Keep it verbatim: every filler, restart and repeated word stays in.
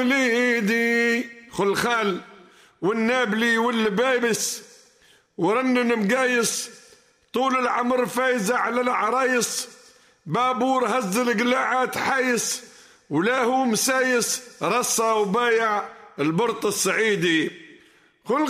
وليدي خلخال والنابلي واللبايبس ورنن مقايس طول العمر فايزة على العرايس بابور هز القلاعات حايس ولا هو مسايس رصة وبايع البرط الصعيدي.